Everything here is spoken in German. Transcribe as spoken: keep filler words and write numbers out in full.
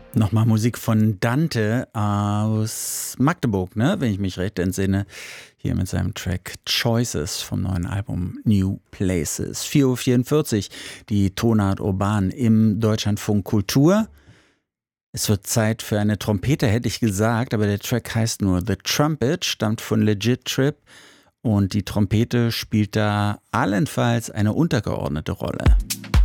Nochmal Musik von Dante aus Magdeburg, ne? Wenn ich mich recht entsinne. Hier mit seinem Track Choices vom neuen Album New Places. vier Uhr vierundvierzig, die Tonart Urban im Deutschlandfunk Kultur. Es wird Zeit für eine Trompete, hätte ich gesagt, aber der Track heißt nur The Trumpet, stammt von Legit Trip und die Trompete spielt da allenfalls eine untergeordnete Rolle.